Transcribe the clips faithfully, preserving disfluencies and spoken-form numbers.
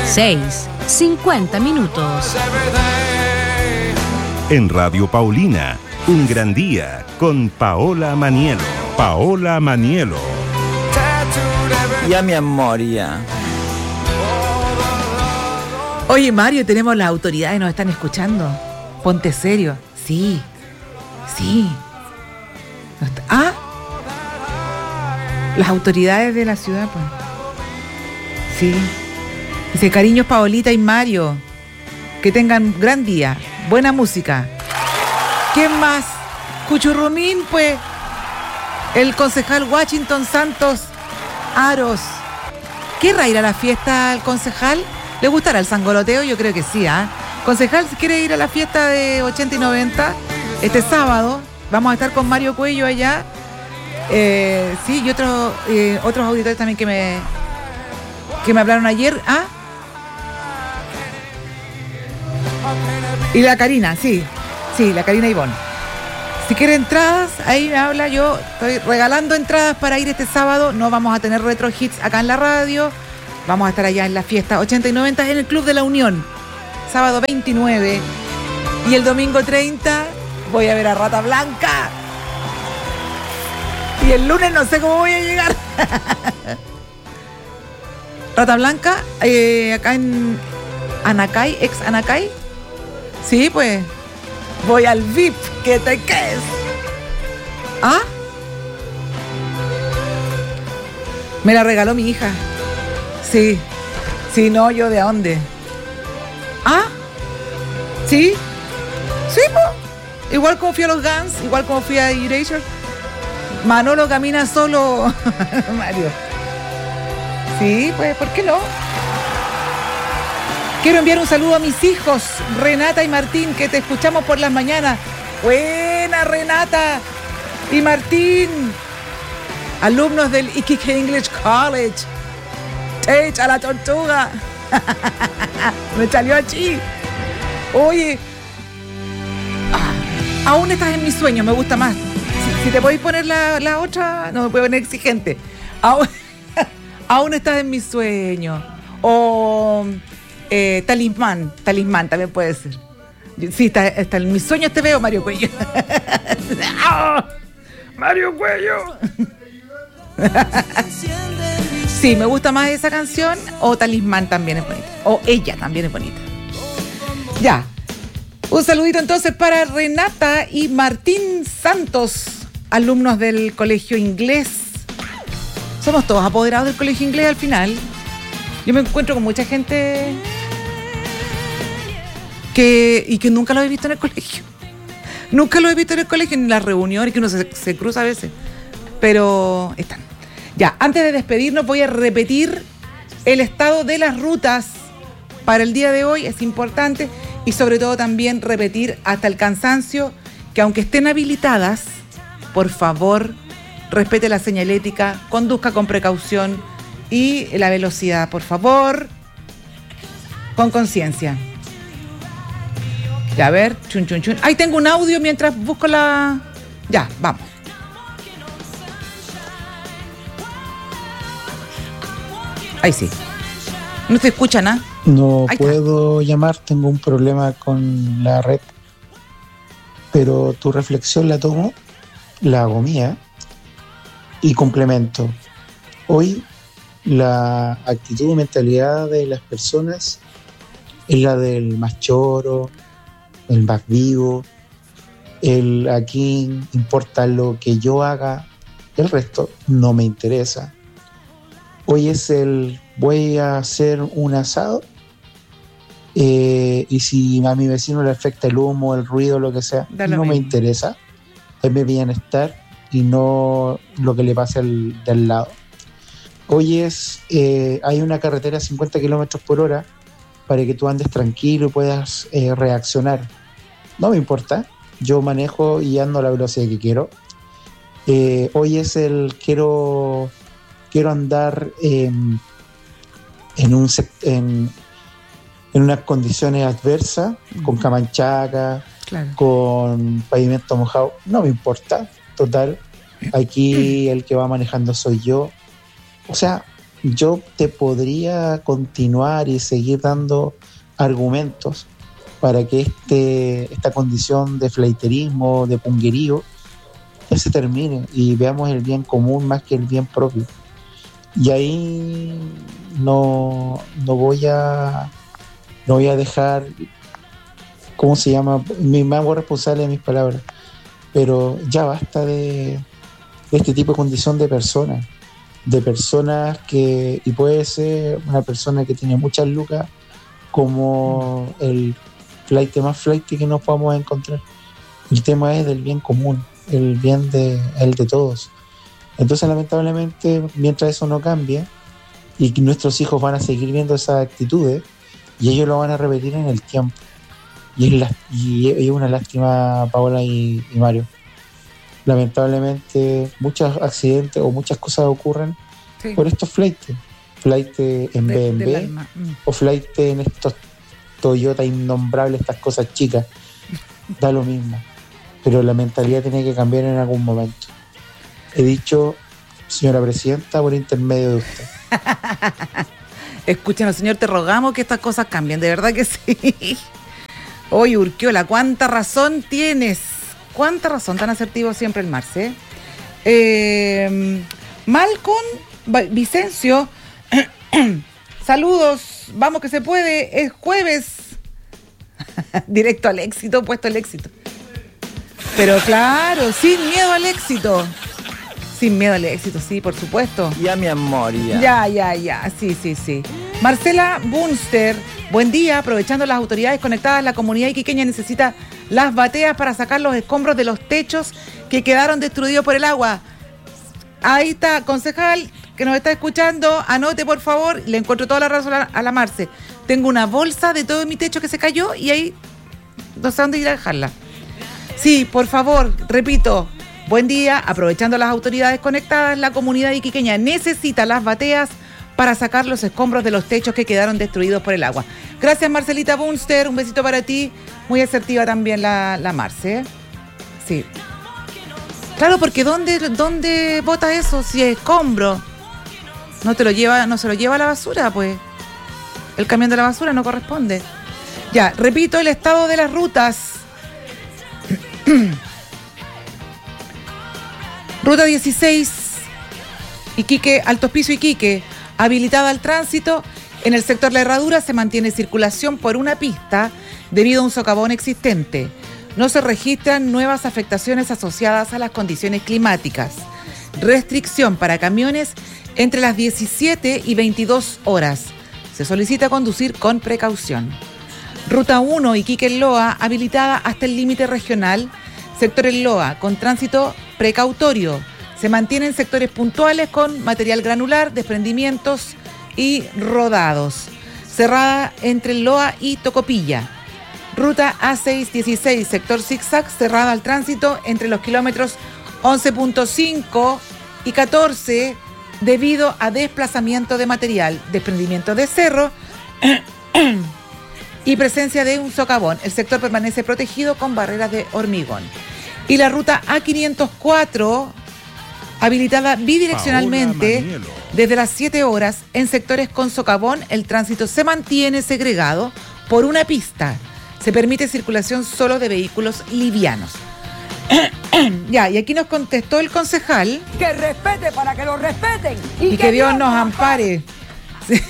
seis, cincuenta minutos. En Radio Paulina, un gran día con Paola Manielo. Paola Manielo. Ya, mi amor, ya. Oye, Mario, tenemos las autoridades, nos están escuchando. Ponte serio. Sí, sí. No está- Ah, las autoridades de la ciudad, pues. Sí. Dice, cariños, Paolita y Mario. Que tengan gran día. Buena música. ¿Quién más? Cuchurrumín, pues. El concejal Washington Santos Aros. ¿Querrá ir a la fiesta al concejal? ¿Le gustará el sangoloteo? Yo creo que sí, ¿ah? ¿eh? Concejal, si quiere ir a la fiesta de ochenta y noventa, este sábado, vamos a estar con Mario Cuello allá. Eh, sí, y otros eh, otros auditores también que me que me hablaron ayer. ¿Ah? Y la Karina, sí. Sí, la Karina Ivonne. Si quiere entradas, ahí me habla. Yo estoy regalando entradas para ir este sábado. No vamos a tener retro hits acá en la radio. Vamos a estar allá en la fiesta ochenta y noventa en el Club de la Unión. Sábado veintinueve. Y el domingo treinta voy a ver a Rata Blanca. Y el lunes no sé cómo voy a llegar. Rata Blanca, eh, acá en Anacay, ex Anacay. Sí, pues. Voy al V I P, que te quedes. ¿Ah? Me la regaló mi hija. Sí. Sí, no, yo de dónde. ¿Ah? ¿Sí? Sí, pues. Igual como fui a los Guns, igual como fui a Erasure. Manolo camina solo. Mario. Sí, pues, ¿por qué no? Quiero enviar un saludo a mis hijos, Renata y Martín, que te escuchamos por las mañanas. Buena, Renata y Martín. Alumnos del Iquique English College. Tate a la tortuga. Me salió allí. Oye, ah, aún estás en mis sueños, me gusta más. Si, si te podéis poner la, la otra, no me puedo poner exigente. Aún, aún estás en mis sueños. O... Eh, talismán, talismán también puede ser. Sí, está, está en mis sueños te veo, Mario Cuello. ¡Oh! Mario Cuello. Sí, me gusta más esa canción. O Talismán también es bonita. O Ella también es bonita. Ya. Un saludito entonces para Renata y Martín Santos, alumnos del colegio inglés. Somos todos apoderados del colegio inglés al final. Yo me encuentro con mucha gente que y que nunca lo he visto en el colegio. Nunca lo he visto en el colegio, ni en las reuniones, que uno se, se cruza a veces. Pero están. Ya, antes de despedirnos voy a repetir el estado de las rutas para el día de hoy. Es importante. Y sobre todo también repetir hasta el cansancio que aunque estén habilitadas, por favor, respete la señalética, conduzca con precaución. Y la velocidad, por favor, con conciencia. Ya, a ver, chun, chun, chun. Ahí tengo un audio mientras busco la... Ya, vamos. Ahí sí. ¿No se escucha nada? No Ahí puedo está. llamar, tengo un problema con la red. Pero tu reflexión la tomo, la hago mía y complemento. Hoy... la actitud o mentalidad de las personas es la del más choro, el más vivo, el aquí importa lo que yo haga, el resto no me interesa. Hoy es el voy a hacer un asado eh, y si a mi vecino le afecta el humo, el ruido, lo que sea, Dale no mismo. me interesa, es mi bienestar y no lo que le pase al del lado. Hoy es, eh, hay una carretera a cincuenta kilómetros por hora para que tú andes tranquilo y puedas eh, reaccionar. No me importa, yo manejo y ando a la velocidad que quiero. Eh, hoy es el quiero, quiero andar eh, en, un, en, en unas condiciones adversas, uh-huh. con camanchaca, claro. con pavimento mojado. No me importa, total. Aquí el que va manejando soy yo. O sea, yo te podría continuar y seguir dando argumentos para que este, esta condición de fleiterismo, de punguerío, ya se termine y veamos el bien común más que el bien propio. Y ahí no, no voy a no voy a dejar, ¿cómo se llama? Me, me hago responsable de mis palabras, pero ya basta de, de este tipo de condición de personas, de personas que, y puede ser una persona que tiene muchas lucas, como el flight más flight que nos podamos encontrar. El tema es del bien común, el bien de el de todos. Entonces, lamentablemente, mientras eso no cambie y que nuestros hijos van a seguir viendo esas actitudes y ellos lo van a repetir en el tiempo. Y es, la, y es una lástima, Paola y, y Mario. Lamentablemente, muchos accidentes o muchas cosas ocurren sí. por estos flights. Flight en de, B M W mm. o flight en estos Toyota innombrables, estas cosas chicas. Da lo mismo. Pero la mentalidad tiene que cambiar en algún momento. He dicho, señora presidenta, por intermedio de usted. Escúchanos, señor, te rogamos que estas cosas cambien, de verdad que sí. Oye, Urquiola, ¿cuánta razón tienes? ¿Cuánta razón? Tan asertivo siempre el Marce. Eh, Malcolm Vicencio, saludos, vamos que se puede, es jueves. Directo al éxito, puesto el éxito. Pero claro, sin miedo al éxito. Sin miedo al éxito, sí, por supuesto. Ya, mi amor, ya. Ya, ya, ya, sí, sí, sí. Marcela Bunster, buen día. Aprovechando las autoridades conectadas, la comunidad iquiqueña necesita las bateas para sacar los escombros de los techos que quedaron destruidos por el agua. Ahí está, concejal, que nos está escuchando, anote, por favor. Le encuentro toda la razón a la Marce. Tengo una bolsa de todo mi techo que se cayó y ahí no sé dónde ir a dejarla. Sí, por favor, repito, buen día. Aprovechando las autoridades conectadas, la comunidad iquiqueña necesita las bateas para sacar los escombros de los techos que quedaron destruidos por el agua. Gracias, Marcelita Bunster, un besito para ti. Muy asertiva también la, la Marce. Sí. Claro, porque ¿dónde, dónde bota eso si es escombro? No te lo lleva, no se lo lleva a la basura, pues. El camión de la basura no corresponde. Ya, repito, el estado de las rutas. Ruta dieciséis, Iquique, Alto Hospicio Iquique, habilitada al tránsito. En el sector La Herradura se mantiene circulación por una pista debido a un socavón existente. No se registran nuevas afectaciones asociadas a las condiciones climáticas. Restricción para camiones entre las diecisiete y veintidós horas. Se solicita conducir con precaución. Ruta uno, Iquique-Loa, habilitada hasta el límite regional. Sector El Loa, con tránsito precautorio. Se mantienen sectores puntuales con material granular, desprendimientos y rodados. Cerrada entre El Loa y Tocopilla. Ruta A seiscientos dieciséis, sector zigzag, cerrada al tránsito entre los kilómetros once punto cinco y catorce debido a desplazamiento de material, desprendimiento de cerro y presencia de un socavón. El sector permanece protegido con barreras de hormigón. Y la ruta A quinientos cuatro, habilitada bidireccionalmente desde las siete horas en sectores con socavón, el tránsito se mantiene segregado por una pista. Se permite circulación solo de vehículos livianos. Ya, y aquí nos contestó el concejal. Que respete para que lo respeten. Y, y que, que Dios nos ampare. Sí.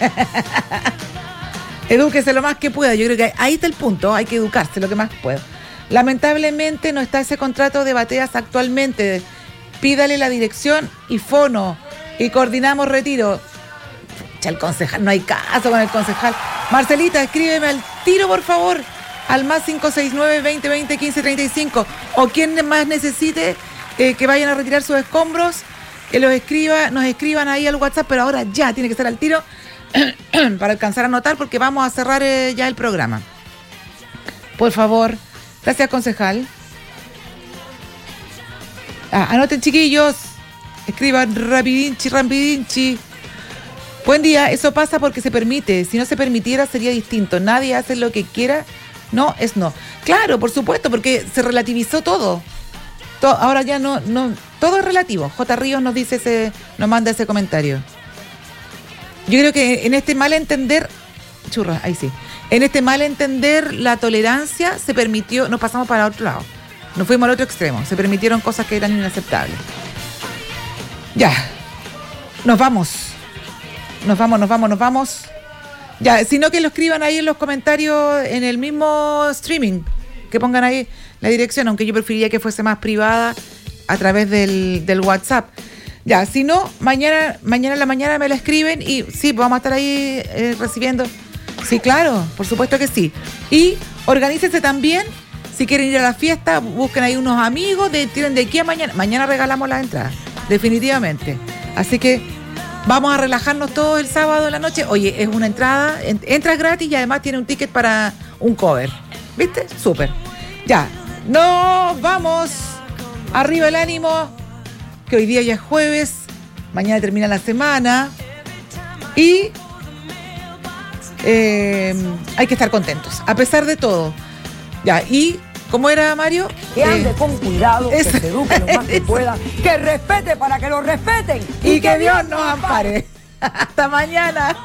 Edúquese lo más que pueda. Yo creo que ahí está el punto. Hay que educarse lo que más pueda. Lamentablemente no está ese contrato de bateas actualmente. Pídale la dirección y fono. Y coordinamos retiro. Pucha, el concejal, no hay caso con el concejal. Marcelita, escríbeme al tiro, por favor. Al más cinco seis nueve, veinte, veinte, quince, treinta y cinco. O quien más necesite eh, que vayan a retirar sus escombros, que los escriba, nos escriban ahí al WhatsApp, pero ahora ya tiene que ser al tiro para alcanzar a anotar, porque vamos a cerrar eh, ya el programa. Por favor. Gracias, concejal. Ah, anoten, chiquillos. Escriban rapidinchi, rapidinchi. Buen día. Eso pasa porque se permite. Si no se permitiera sería distinto. Nadie hace lo que quiera. No es no. Claro, por supuesto, porque se relativizó todo. todo ahora ya no, no, todo es relativo. J. Ríos nos dice ese, nos manda ese comentario. Yo creo que en este mal entender, churra, ahí sí, en este mal entender la tolerancia se permitió, nos pasamos para otro lado, nos fuimos al otro extremo, se permitieron cosas que eran inaceptables. Ya, nos vamos, nos vamos, nos vamos, nos vamos. Ya, sino que lo escriban ahí en los comentarios en el mismo streaming, que pongan ahí la dirección, aunque yo preferiría que fuese más privada a través del, del WhatsApp. Ya, si no, mañana, mañana en la mañana me la escriben y sí, vamos a estar ahí eh, recibiendo. Sí, claro, por supuesto que sí. Y organícense también, si quieren ir a la fiesta, busquen ahí unos amigos, de, tienen de aquí a mañana. Mañana regalamos las entradas, definitivamente. Así que vamos a relajarnos todo el sábado en la noche. Oye, es una entrada, entras gratis y además tiene un ticket para un cover. ¿Viste? Súper. Ya, nos vamos. Arriba el ánimo, que hoy día ya es jueves, mañana termina la semana y eh, hay que estar contentos, a pesar de todo. Ya, y ¿cómo era, Mario? Que ande eh, con cuidado, eso, que se eduque lo más que pueda, que respete para que lo respeten y, y que, que Dios nos ampare. Hasta mañana.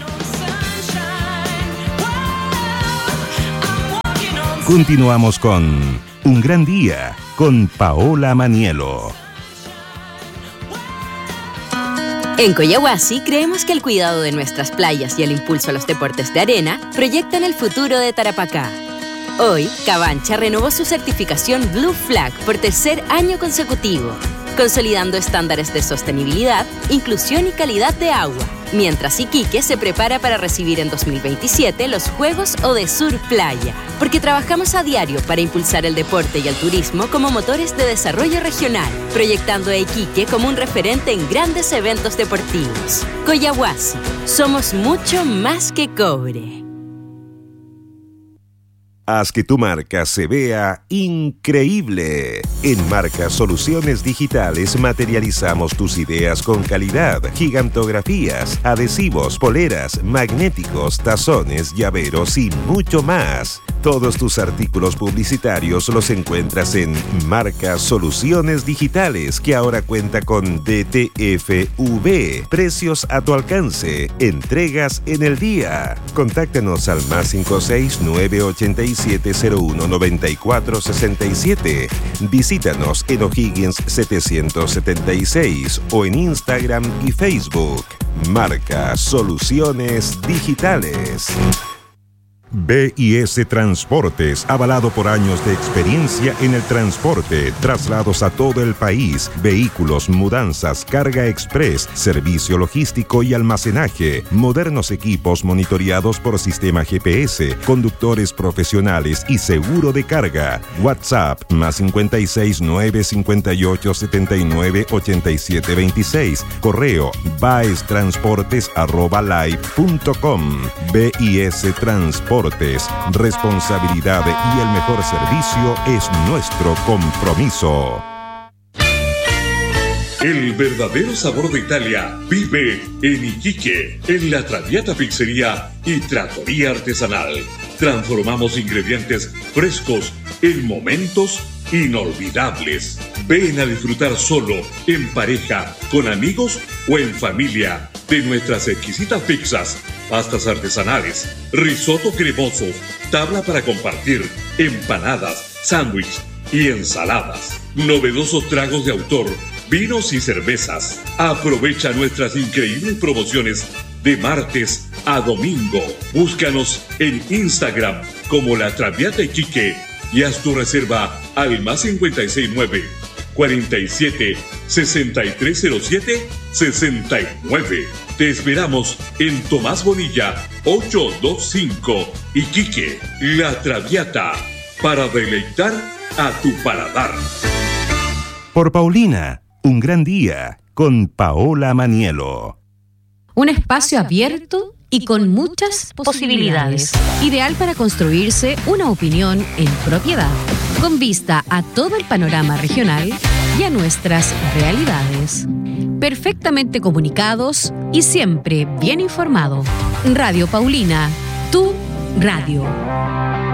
Continuamos con Un Gran Día con Paola Manielo. En Coyahuasi creemos que el cuidado de nuestras playas y el impulso a los deportes de arena proyectan el futuro de Tarapacá. Hoy, Cabancha renovó su certificación Blue Flag por tercer año consecutivo, consolidando estándares de sostenibilidad, inclusión y calidad de agua, mientras Iquique se prepara para recibir en dos mil veintisiete los Juegos Odesur Playa, porque trabajamos a diario para impulsar el deporte y el turismo como motores de desarrollo regional, proyectando a Iquique como un referente en grandes eventos deportivos. Coyahuasi, somos mucho más que cobre. Haz que tu marca se vea increíble. En Marca Soluciones Digitales materializamos tus ideas con calidad, gigantografías, adhesivos, poleras, magnéticos, tazones, llaveros y mucho más. Todos tus artículos publicitarios los encuentras en Marca Soluciones Digitales, que ahora cuenta con D T F V. Precios a tu alcance. Entregas en el día. Contáctanos al más cinco seis nueve ocho siete cero uno nueve cuatro seis siete. Visítanos en O'Higgins setecientos setenta y seis o en Instagram y Facebook. Marca Soluciones Digitales. B I S Transportes, avalado por años de experiencia en el transporte, traslados a todo el país, vehículos, mudanzas, carga express, servicio logístico y almacenaje, modernos equipos monitoreados por sistema G P S, conductores profesionales y seguro de carga. WhatsApp más cincuenta y seis nueve cincuenta y ocho setenta y nueve ochenta y siete veintiséis. Correo baestransportes arroba live punto com. B I S Transportes. Responsabilidad y el mejor servicio es nuestro compromiso. El verdadero sabor de Italia vive en Iquique, en la Traviata Pizzería y Trattoria Artesanal. Transformamos ingredientes frescos en momentos inolvidables. Ven a disfrutar solo, en pareja, con amigos o en familia de nuestras exquisitas pizzas, pastas artesanales, risotto cremosos, tabla para compartir, empanadas, sándwich y ensaladas. Novedosos tragos de autor, vinos y cervezas. Aprovecha nuestras increíbles promociones de martes a domingo. Búscanos en Instagram como La Traviata Iquique y haz tu reserva al más cincuenta y seis nueve cuarenta y siete sesenta y tres cero siete sesenta y nueve. Te esperamos en Tomás Bonilla ochocientos veinticinco, Iquique. La Traviata, para deleitar a tu paladar. Por Paulina, un gran día con Paola Manielo. Un espacio abierto y con muchas posibilidades. Ideal para construirse una opinión en propiedad, con vista a todo el panorama regional y a nuestras realidades. Perfectamente comunicados y siempre bien informado. Radio Paulina, tu radio.